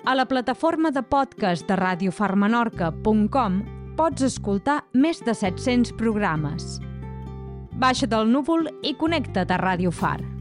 A la plataforma de podcast de radiofarmenorca.com pots escoltar més de 700 programes. Baixa del núvol i connecta't a Radio Far.